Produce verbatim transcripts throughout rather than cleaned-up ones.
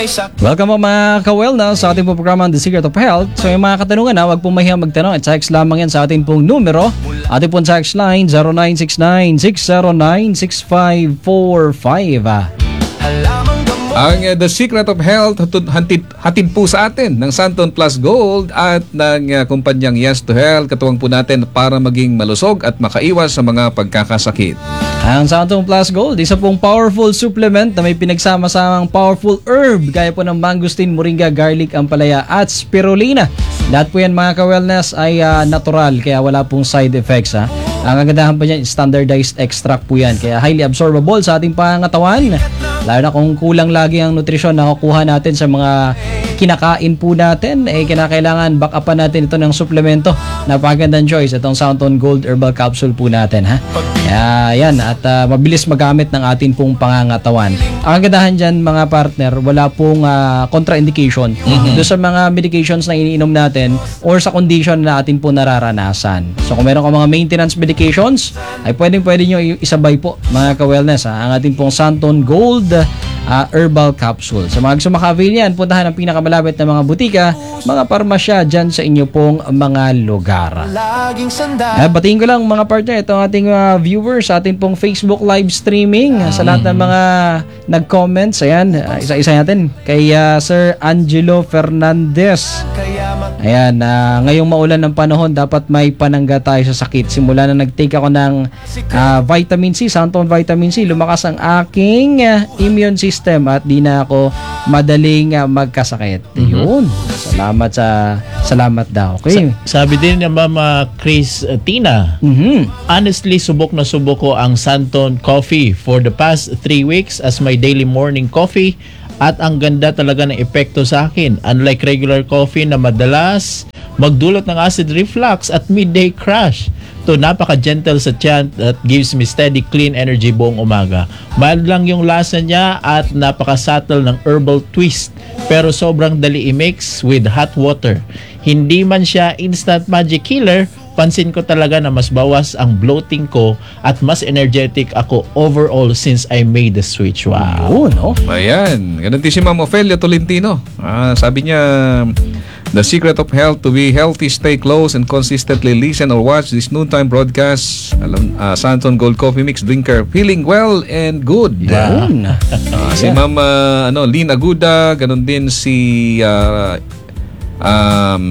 may sak. Welcome po mga ka-wellness sa ating pong programa The Secret of Health. So yung mga katanungan na, huwag pong mahiyang magtanong at text lamang yan sa ating pong numero. Ating pong text line zero nine six nine, six zero nine, six five four five. Ang uh, The Secret of Health hatid, hatid, hatid po sa atin ng Santon Plus Gold at ng uh, kumpanyang Yes to Health. Katuwang po natin para maging malusog at makaiwas sa mga pagkakasakit. Ang Santon Plus Gold, isa pong powerful supplement na may pinagsama-samang powerful herb gaya po ng mangosteen, moringa, garlic, ampalaya at spirulina. Lahat po yan mga ka-wellness ay uh, natural kaya wala pong side effects. Ha? Ang kagandahan pa dyan, standardized extract po yan kaya highly absorbable sa ating pangangatawan. Lalo na kung kulang lagi ang nutrisyon na kukuha natin sa mga kinakain po natin, eh kinakailangan back upan natin ito ng suplemento. Napakagandang choice itong Santon Gold Herbal Capsule po natin, ha. Kaya yan, at uh, mabilis magamit ng atin pong pangangatawan. Ang kagandahan dyan mga partner, wala pong uh, contraindication mm-hmm. doon sa mga medications na iniinom natin or sa condition na atin po nararanasan. So kung meron ka mga maintenance medications, ay pwedeng pwede nyo isabay po mga ka-wellness, ha, ang atin pong Santon Gold Uh, herbal capsule. Sa mga gusto maka-avail yan, puntahan ang pinakamalapit na mga butika, mga parmasya dyan sa inyo pong mga lugar. Uh, batiin ko lang mga partner, itong ating uh, viewers sa ating pong Facebook live streaming, uh, sa lahat ng mga nag-comments, ayan, uh, isa-isa natin, kay uh, Sir Angelo Fernandez. Ayan, uh, ngayong maulan ng panahon, dapat may panangga tayo sa sakit. Simula na nag-take ako ng uh, vitamin C, Santon Vitamin C, lumakas ang aking uh, immune system at di na ako madaling uh, magkasakit. Mm-hmm. Yun. Salamat sa salamat daw. Okay. Sa, sabi din ni Mama Chris uh, Tina, mm-hmm. honestly, subok na subok ko ang Santon Coffee for the past three weeks as my daily morning coffee. At ang ganda talaga ng epekto sa akin. Unlike regular coffee na madalas magdulot ng acid reflux at midday crash. To napaka-gentle sa tiyan that gives me steady, clean energy buong umaga. Mild lang yung lasa niya at napaka-subtle ng herbal twist. Pero sobrang dali i-mix with hot water. Hindi man siya instant magic killer, pansin ko talaga na mas bawas ang bloating ko at mas energetic ako overall since I made the switch. Wow. Oh, no? Ayan. Ganun din si Ma'am Ofelia Tolentino. Ah, sabi niya, the secret of health to be healthy, stay close and consistently listen or watch this noontime broadcast. Alam, uh, Santon Gold Coffee Mix drinker, feeling well and good. Yeah. Uh, si Ma'am uh, ano, Lynn Aguda, ganun din si uh, um,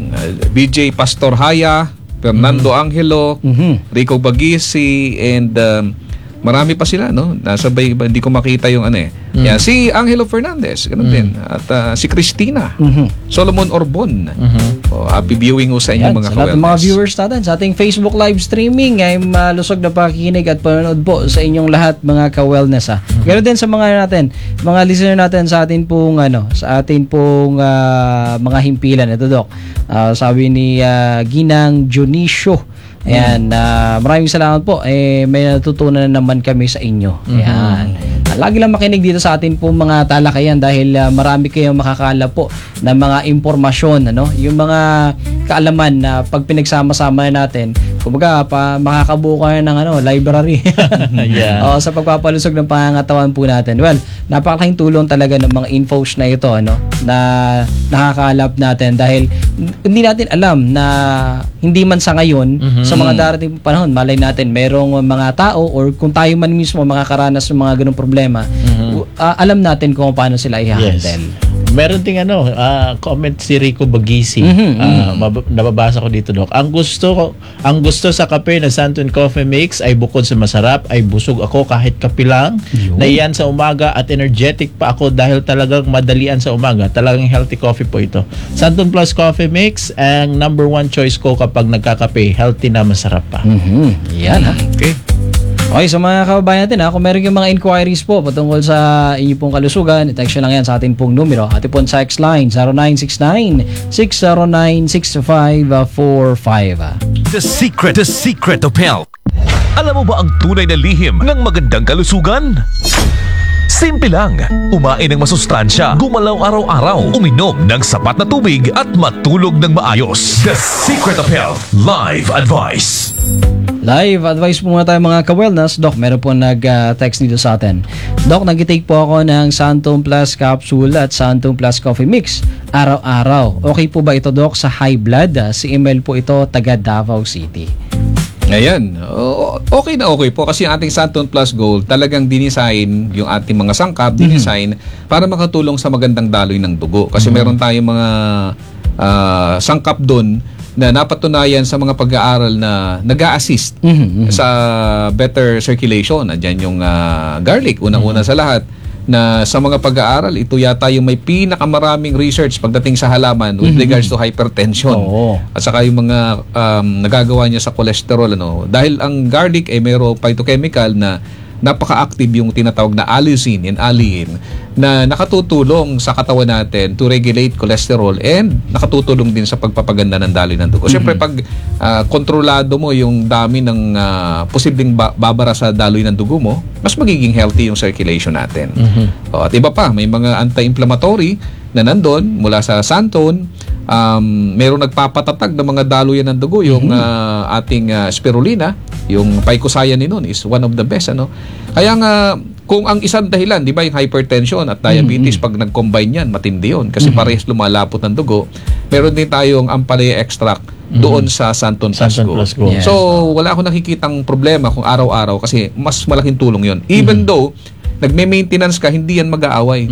B J Pastor Haya, Fernando mm-hmm. Angelo, mm-hmm. Rico Bagisi, and um, marami pa sila, no? Nasabay, hindi ko makita yung ano eh. Mm-hmm. Yeah, si Angelo Fernandez, ganun mm-hmm. din. At uh, si Christina, mm-hmm. Solomon Orbon. Mm-hmm. Oh, happy viewing ho sa inyo mga ka-wellness. Sa lahat ng mga viewers natin sa ating Facebook live streaming ay malusog na pakikinig at panonood po sa inyong lahat mga ka-wellness. Ha? Mm-hmm. Ganoon din sa mga natin, mga listener natin sa atin pong ano, sa atin pong uh, mga himpilan. Ito Dok, uh, sabi ni uh, Ginang Junicio. Ayan, uh, maraming salamat po. Eh, may natutunan na naman kami sa inyo. Ayan. Mm-hmm. Lagi lang makinig dito sa atin po mga talakayan dahil uh, marami kayong makakala po ng mga impormasyon, ano? Yung mga kaalaman na pag pinagsama-sama natin, kumbaga pa makakabuo kayo ng ano, library. Yeah. O, sa pagpapalusog ng pangangatawan po natin. Well, napakalaking tulong talaga ng mga infos na ito, ano, na nakakalap natin dahil hindi natin alam na hindi man sa ngayon, mm-hmm. sa mga darating panahon, malay natin merong mga tao or kung tayo man mismo makakaranas ng mga ganung problema, mm-hmm. uh, alam natin kung paano sila i-handle. Yes. Meron ding ano, uh, comment si Rico Bagisi. Mm-hmm. Uh, mab- nababasa ko dito, Dok. Ang gusto ko, ang gusto sa kape na Santon Coffee Mix ay bukod sa masarap, ay busog ako kahit kape lang. Na yan sa umaga at energetic pa ako dahil talagang madalian sa umaga. Talagang healthy coffee po ito. Santon Plus Coffee Mix, ang number one choice ko kapag nagkakape. Healthy na masarap pa. Mm-hmm. Yan ha. Okay. Okay, sa so mga kababayan natin ha, kung meron yung mga inquiries po patungkol sa inyo pong kalusugan, i-text lang yan sa ating pong numero. Ating pong text line zero nine six nine, six zero nine, six five four five. The secret, the secret of health. Alam mo ba ang tunay na lihim ng magandang kalusugan? Simple lang. Kumain ng masustansya, gumalaw araw-araw, uminom ng sapat na tubig at matulog ng maayos. The Secret of Health Live Advice. Live advice po muna tayo mga ka-wellness. Doc, meron po nag-text dito sa atin. Doc, nag-take po ako ng Santon Plus Capsule at Santon Plus Coffee Mix araw-araw. Okay po ba ito, Doc, sa high blood? Uh, si email po ito, taga Davao City. Ayan. O- okay na okay po kasi ang ating Santon Plus Gold talagang dinisign yung ating mga sangkap, dinisign para makatulong sa magandang daloy ng dugo. Kasi meron tayong mga ah, sangkap doon na napatunayan sa mga pag-aaral na nag-a-assist sa better circulation. Andiyan yung ah, garlic, unang-una sa lahat, na sa mga pag-aaral, ito yata yung may pinakamaraming research pagdating sa halaman with regards to hypertension. Oo. At saka yung mga um, nagagawa niya sa cholesterol. Ano? Dahil ang garlic ay mayroong phytochemical na napaka-active yung tinatawag na allicin and alliin na nakatutulong sa katawan natin to regulate cholesterol and nakatutulong din sa pagpapaganda ng daloy ng dugo. Siyempre, pag ah, kontrolado mo yung dami ng ah, posibleng ba- babara sa daloy ng dugo mo, mas magiging healthy yung circulation natin. O, at iba pa, may mga anti-inflammatory na nandun mula sa Santon. Um, merong nagpapatatag ng mga daluyan ng dugo, yung ah, ating ah, spirulina, yung phycocyanin is one of the best. Ano? Kaya nga, kung ang isang dahilan, di ba, yung hypertension at diabetes, pag nag-combine yan, matindi yun. Kasi parehas lumalapot ng dugo. Meron din tayong ampalaya extract doon sa Santon Plus Santon Gold. Plus Gold. Yes. So, wala akong nakikitang problema kung araw-araw kasi mas malaking tulong yun. Even though, nagme-maintenance ka, hindi yan mag-aaway.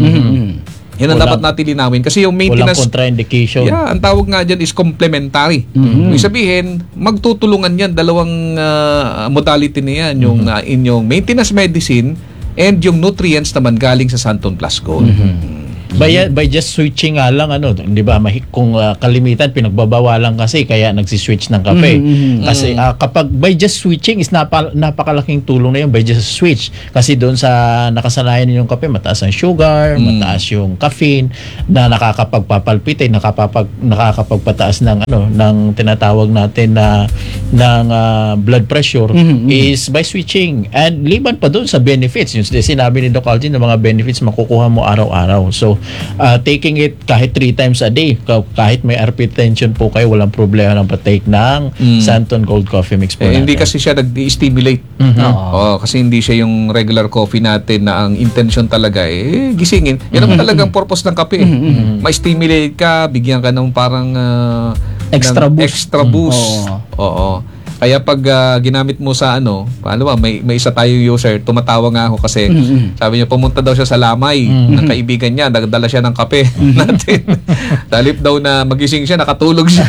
Yan ang Walang- dapat natin linawin. Kasi yung Walang maintenance, contraindication. yeah, ang tawag nga dyan is complementary. Ibig sabihin, magtutulungan yan, dalawang ah, modality na yan, yung ah, inyong maintenance medicine and yung nutrients naman galing sa Santon Plus Gold. By, by just switching nga lang, ano, di ba, mahi- kung ah, kalimitan, pinagbabawalan kasi, kaya nagsiswitch ng kape. Kasi ah, kapag by just switching is napa, napakalaking tulong na yun, by just switch. Kasi doon sa nakasanayan ninyong kape, mataas ang sugar, mataas yung caffeine, na nakakapagpapalpitate, nakapapag, nakakapagpataas ng, ano, ng tinatawag natin na ng ah, blood pressure, is by switching. And liban pa doon sa benefits, yung sinabi ni Doc Algin, na mga benefits makukuha mo araw-araw. So, uh, taking it kahit three times a day, ka- kahit may hypertension po kayo, walang problema ng patake ng Santon Gold Coffee Mix po Eh, natin. hindi kasi siya nag-stimulate. Oo, kasi hindi siya yung regular coffee natin na ang intention talaga eh gisingin. Yan naman talagang purpose ng kape. Ma-stimulate ka, bigyan ka ng parang ah, Extra ng boost. extra boost. Oo. Kaya pag ah, ginamit mo sa ano, paano ba, may, may isa tayong user, tumatawa nga ako kasi sabi niya pumunta daw siya sa Lamay ng kaibigan niya, nagdala siya ng kape natin. Dalip daw na magising siya, nakatulog siya.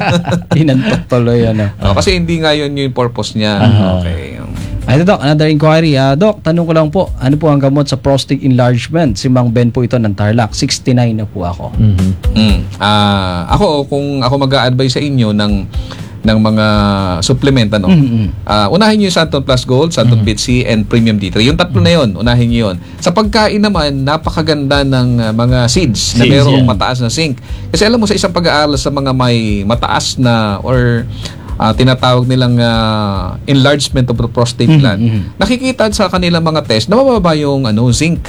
Tinantok tuloy, ano. Oh, kasi hindi nga yun yung purpose niya. Okay. Ay, Doc, another inquiry. Ah, Doc, tanong ko lang po, ano po ang gamot sa prostate enlargement? Si Mang Ben po ito ng Tarlac. sixty-nine na po ako. Mm. Ah, ako kung ako mag-a-advise sa inyo ng ng mga supplement ano. Ah, unahin niyo yung Santon Plus Gold, Santon Fit C and Premium D three. Yung tatlo na 'yon, unahin niyo 'yon. Sa pagkain naman, napakaganda ng ah, mga seeds na Seeds, mayroong yan. mataas na zinc. Kasi alam mo sa isang pag-aaral sa mga may mataas na or ah, tinatawag nilang ah, enlargement of the prostate gland, nakikita sa kanilang mga test na mababa yung ano, zinc.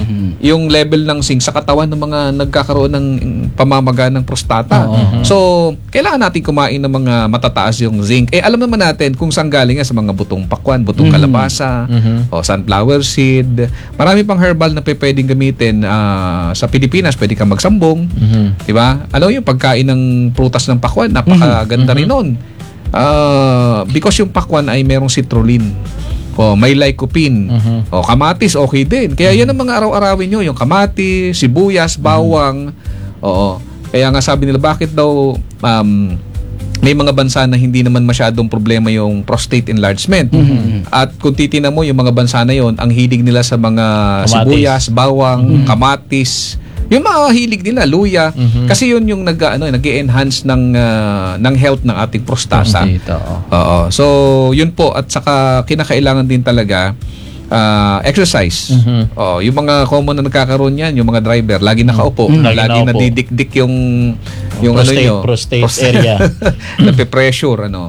Yung level ng zinc sa katawan ng mga nagkakaroon ng pamamaga ng prostata. So, kailangan natin kumain ng mga matataas yung zinc. Eh, alam naman natin kung saan galing yan, sa mga butong pakwan, butong kalabasa, o sunflower seed. Marami pang herbal na pe- pwedeng gamitin ah, sa Pilipinas. Pwede kang magsambong. Di ba? Alam mo yung pagkain ng prutas ng pakwan, napakaganda rin nun. Ah, because yung pakwan ay merong citrulline. O may lycopene. O kamatis, okay din. Kaya yan ang mga araw-arawin nyo. Yung kamatis, sibuyas, bawang. Oo. Kaya nga sabi nila, bakit daw um, may mga bansa na hindi naman masyadong problema yung prostate enlargement. At kung titingnan mo, yung mga bansa na yon, ang hilig nila sa mga Kamatis. sibuyas, bawang, kamatis. Yung mga hilig nila, luya. Kasi yun yung nag, ano, nag-enhance ng, ah, ng health ng ating prostata. Dito, oh. Oo. So, yun po. At saka, kinakailangan din talaga ah, exercise. Oo. Yung mga common na nagkakaroon yan, yung mga driver, lagi nakaupo. Lagi Lagi nakaupo. nadidikdik yung, yung prostate, ano nyo. prostate area. Nape-pressure, ano.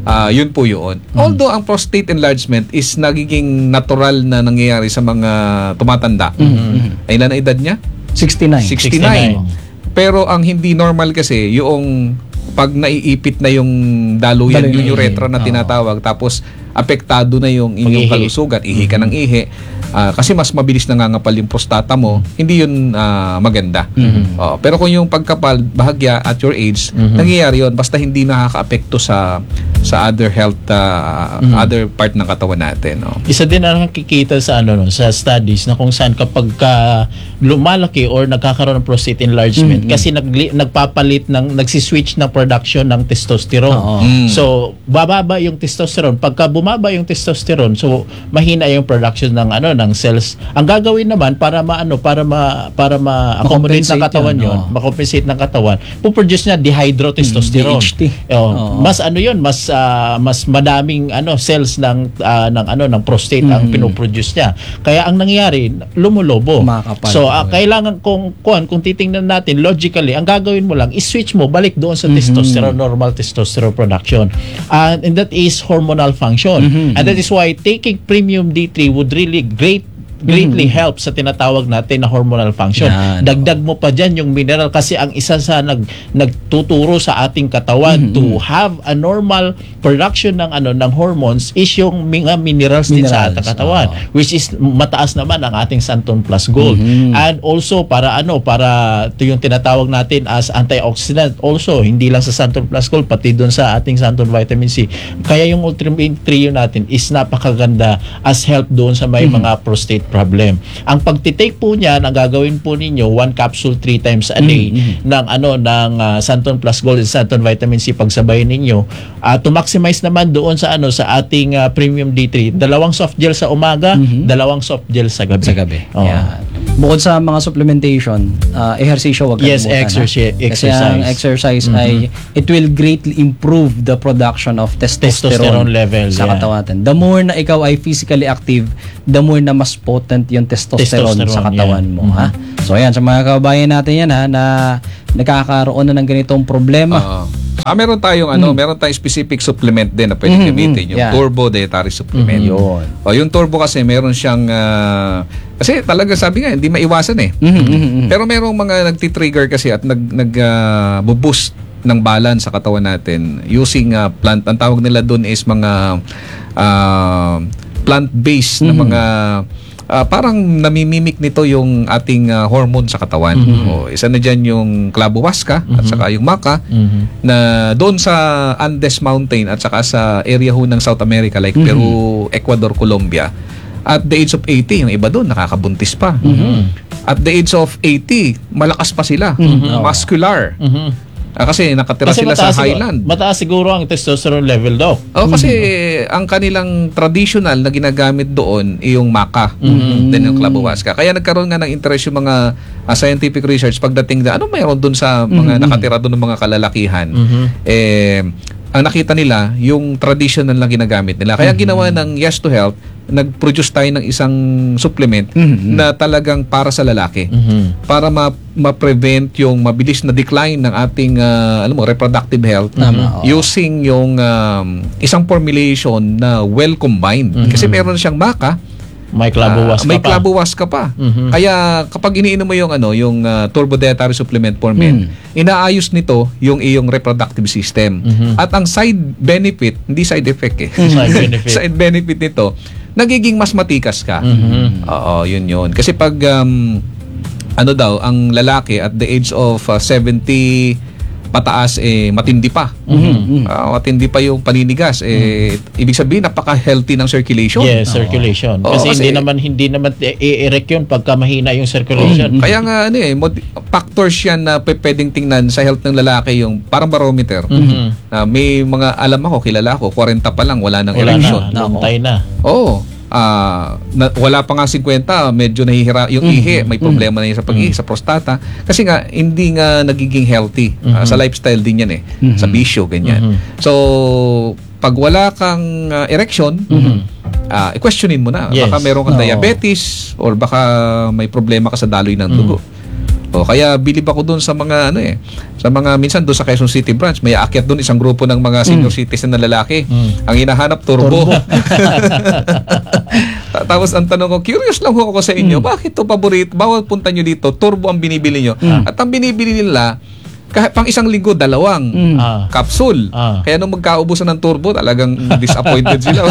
Ah, yun po yun. Although ang prostate enlargement is nagiging natural na nangyayari sa mga tumatanda. Ay, ilan na edad niya? sixty-nine. sixty-nine. Pero ang hindi normal kasi yung pag naiipit na yung daluyan, Daluyan yung ng urethra na ihi. tinatawag, tapos apektado na yung inyong Pag-ihi. kalusugan, ihi ka ng ihi, ah, kasi mas mabilis nangangapal yung prostata mo, hindi yun ah, maganda. Oh, pero kung yung pagkapal, bahagya at your age, nangyayari yun, basta hindi nakaka-apekto sa sa other health, ah, other part ng katawan natin. Oh. Isa din ang nakikita sa ano no, sa studies na kung saan kapag ka lumalaki or nagkakaroon ng prostate enlargement kasi nagli, nagpapalit ng nagsiswitch ng production ng testosterone. Oo. Mm. So bababa yung testosterone. Pagka bumaba yung testosterone, so mahina yung production ng ano ng cells. Ang gagawin naman para maano para ma para ma-accommodate ng Ma-compensate katawan yun, yon, oo. ma-compensate ng katawan, puproduce niya dihydrotestosterone. D H T. Oh, Oo. mas ano yun, mas ah, mas madaming ano cells ng ah, ng ano ng prostate ang pinoproduce niya. Kaya ang nangyayari, lumulobo. Kumakapal. So ah, kailangan kung kuan kung titingnan natin logically, ang gagawin mo lang i-switch mo balik doon sa testosterone, normal testosterone production. And, and that is hormonal function. And that is why taking premium D three would really great greatly help sa tinatawag natin na hormonal function. Yan, Dagdag mo pa dyan yung mineral kasi ang isa sa nag nagtuturo sa ating katawan to have a normal production ng ano ng hormones is yung mga minerals, din sa Minerals, ating katawan, oo. which is mataas naman ang ating Santon Plus Gold. And also para ano para ito yung tinatawag natin as antioxidant also hindi lang sa Santon Plus Gold pati doon sa ating Santon Vitamin C. Kaya yung Ultimate Trio natin is napakaganda as help doon sa may mga prostate problem. Ang pagtitake po niya, ang gagawin po ninyo, one capsule three times a day ng ano ng uh, Santon Plus Gold and Santon Vitamin C pagsabayin ninyo. Uh, to maximize naman doon sa ano sa ating uh, Premium D three, dalawang soft gel sa umaga, dalawang soft gel sa gabi. Sa gabi. Oo. Yan. Bukod sa mga supplementation, uh, ehersisyo wag Yes, kalimutan, ha? exercise- Kasi ang exercise ay it will greatly improve the production of testosterone, Testosterone level, sa yeah. katawan natin. The more na ikaw ay physically active, the more na mas potent yung testosterone, Testosterone, sa katawan yeah. mo. Ha? So ayan, sa mga kababayan natin yan ha, na nagkakaroon na ng ganitong problema. Oo. Ah, meron tayong ano, meron tayong specific supplement din na pwede gamitin, yung Yeah. Turbo Dietary Supplement. Yun. O yung Turbo kasi meron siyang ah, kasi talaga sabi nga hindi maiwasan eh. Mhm, mhm, mhm. Pero merong mga nagti-trigger kasi at nag nag ah, bu-boost ng balance sa katawan natin using ah, plant. Ang tawag nila doon is mga ah, plant-based na mga ah, parang namimimik nito yung ating ah, hormone sa katawan. O, isa na dyan yung clavuasca at saka yung maca na doon sa Andes Mountain at saka sa area ho ng South America like Peru, Ecuador, Colombia. At the age of eighty, yung iba doon nakakabuntis pa. At the age of eighty, malakas pa sila. Muscular. Ah, kasi nakatira Kasi sila sa mataas, siguro- highland. mataas siguro ang testosterone level daw. Oh, kasi ang kanilang traditional na ginagamit doon ay yung maca, then yung clavuasca. Kaya nagkaroon nga ng interest yung mga ah, scientific research pagdating na ano mayroon doon sa mga nakatira doon ng mga kalalakihan. Eh ang nakita nila yung traditional na ginagamit nila. Kaya ginawa ng Yes to Health, nag-produce tayo ng isang supplement na talagang para sa lalaki. Para ma- ma-prevent yung mabilis na decline ng ating ah, alam mo reproductive health Tama, oo. using yung um, isang formulation na well combined. Kasi meron siyang maca, May clavuasca Ah, may pa. clavuasca pa. Kaya kapag iniinom mo yung ano, yung uh, Turbo Dietary Supplement for Men, inaayos nito yung iyong reproductive system. At ang side benefit, hindi side effect eh. Side benefit. Side benefit nito, nagiging mas matikas ka. Oo, yun yun. Kasi pag um, ano daw, ang lalaki at the age of uh, seventy pataas eh matindi pa. Ah, matindi pa yung paninigas eh ibig sabihin napaka-healthy ng circulation. Yes, circulation. Oo, kasi, kasi- hindi naman hindi naman i-erect yun pagka mahina yung circulation. Kaya nga ano eh mod- factors yan na pe- pwedeng tingnan sa health ng lalaki yung parang barometer. Na may mga alam ako, kilala ko, forty pa lang wala nang Wala erection. na, luntay na. Oo. Ah, na, wala pa nga fifty, medyo nahihira yung ihi, may problema na yun sa pag-ihi, sa prostata. Kasi nga hindi nga nagiging healthy. Ah, sa lifestyle din yan eh. Sa bisyo ganyan. So, pag wala kang ah, erection, ah, i-questionin mo na. Yes. Baka meron kang Oo. diabetes or baka may problema ka sa daloy ng dugo. O kaya bilib ako doon sa mga ano eh, sa mga minsan doon sa Quezon City branch, may aakyat doon isang grupo ng mga senior citizen na lalaki. Ang hinahanap turbo. Ta- Tapos ang tanong ko, curious lang ho ako sa inyo, bakit to paborito? Bawal punta nyo dito, turbo ang binibili nyo. At ang binibili nila, kahit pang isang linggo, dalawang Mm. Ah. capsule. Ah. Kaya nung magkaubusan ng turbo, talagang disappointed sila.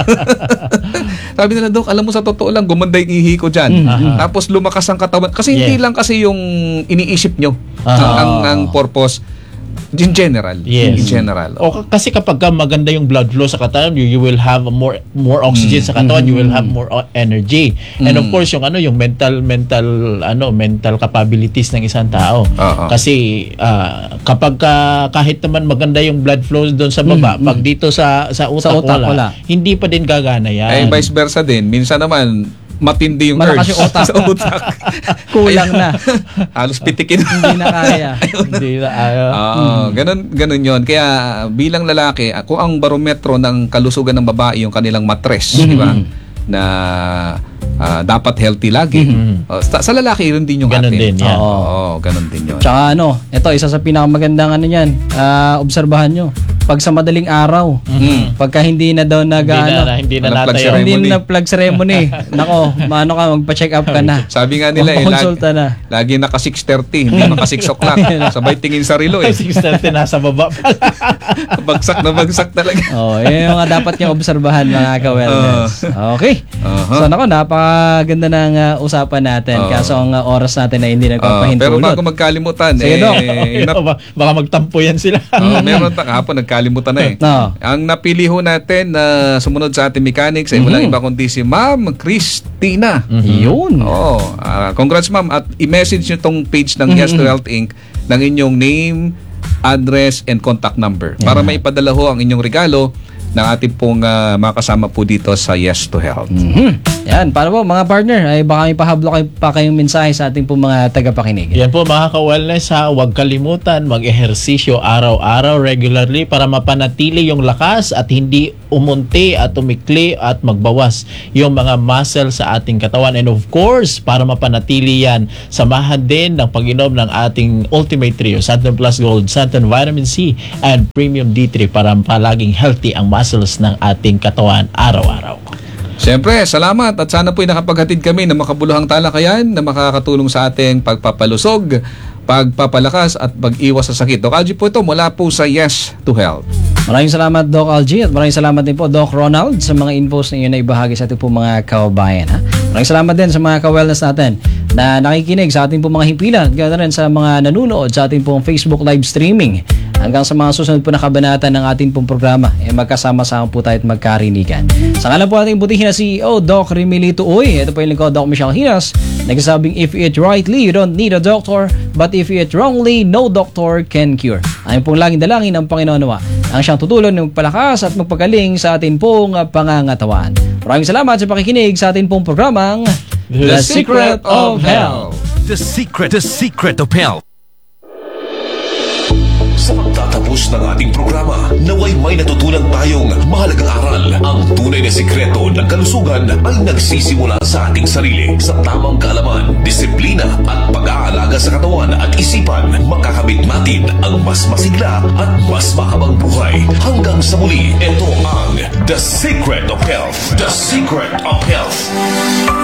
Sabi nila, Dok, alam mo sa totoo lang, gumanda yung ihi ko dyan. Mhm. Tapos lumakas ang katawan. Kasi hindi Yeah. lang kasi yung iniisip nyo Ah. ang, ang, ang purpose. In general. Yes. In general. O k- kasi kapag ka maganda yung blood flow sa katawan, you, you will have more more oxygen sa katawan, you will have more o- energy. And of course, yung ano, yung mental mental ano, mental capabilities ng isang tao. Oo. Kasi ah, kapag ka, kahit naman maganda yung blood flow doon sa baba, pag dito sa sa utak, Sa utak, wala, wala. hindi pa din gagana Eh, yan. vice versa din. Minsan naman, matindi yung Malakas urge yung utak. sa utak. Kulang na. Halos pitikin. Hindi na kaya. Hindi na ayaw. Oo, ganun, ganun yun. Kaya bilang lalaki, kung ang barometro ng kalusugan ng babae yung kanilang matres, di ba? Na ah, dapat healthy lagi. Oh, sa, sa lalaki rin din yung Ganun atin. din, yan. Oo, oo, ganun din yun. Tsaka ano, ito, isa sa pinakamagandang ano yan, ah, obserbahan nyo. Pag sa madaling araw, Mm. pagka hindi na daw nag, Hindi ano, na, hindi na Walang plug natayo. ceremony. hindi na plug ceremony. Nako, maano ka, magpa-check up ka na. Sabi nga nila eh, Konsulta lagi, na. lagi naka six thirty, hindi naka six o'clock. Sabay tingin sa relo eh. six thirty nasa baba pala. Bagsak na bagsak talaga. Oh, yun yung nga dapat nyo obserbahan mga ka-wellness. Okay. Uh-huh. So nako, napakaganda ng uh, usapan natin. Oo. Kaso ang uh, oras natin ay hindi Ah, pero nagpapahintulot. bago magkalimutan, Sige, eh, Doc. nap- Baka- Baka magtampo yan sila. oh, meron pa kahapon, nagkalimutan na eh. No. Ang napili ho natin na sumunod sa ating mechanics ay walang iba kundi si Ma'am Christina. Yun. Oh, ah, congrats ma'am at i-message niyo tong page ng Yes to Health Incorporated ng inyong name, address and contact number para maipadala ho ang inyong regalo ng ating pong ah, mga kasama po dito sa Yes to Health. Mhm. Yan, para po mga partner, ay baka may pahablo kayo pa kayong mensahe sa ating po mga tagapakinig. Yan po mga ka-wellness ha, huwag kalimutan mag-ehersisyo araw-araw regularly para mapanatili yung lakas at hindi umunti at umikli at magbawas yung mga muscle sa ating katawan. And of course, para mapanatili yan, samahan din ng pag-inom ng ating Ultimate Trio, Santon Plus Gold, Santon Vitamin C, and Premium D three para palaging healthy ang muscles ng ating katawan araw-araw. Siyempre, salamat at sana po'y nakapaghatid kami ng makabuluhang talakayan na makakatulong sa ating pagpapalusog, pagpapalakas at pag-iwas sa sakit. Doc Algie po ito mula po sa Yes to Health. Maraming salamat Doc Algie at maraming salamat din po Doc Ronald sa mga infos na inyo na ibahagi sa ating po mga kababayan. Ha? Maraming salamat din sa mga ka-wellness natin na nakikinig sa ating po mga himpilan, ganoon rin sa mga nanunood sa ating pong Facebook live streaming. Hanggang sa mga susunod po na kabanata ng ating pong programa, eh magkasama-sama po tayo at magkarinigan. Sa ngalan po ating butihin na C E O, Doc Remilito Uy. Ito po yung lingkod, Doc Michelle Hinas. Nagsasabing, if you eat rightly, you don't need a doctor. But if you eat wrongly, no doctor can cure. Ayun pong laging dalangin ng Panginoon nawa ang siyang tutulong ng magpalakas at magpagaling sa atin pong pangangatawan. Maraming salamat sa pakikinig sa atin pong programang The Secret of Health. The secret, the secret of health. Sa pagtatapos ng ating programa, naway may natutunan tayong mahalagang aral. Ang tunay na sikreto ng kalusugan ay nagsisimula sa ating sarili. Sa tamang kaalaman, disiplina at pag-aalaga sa katawan at isipan, makakamit natin ang mas masigla at mas mahabang buhay. Hanggang sa muli, ito ang The Secret of Health. The Secret of Health.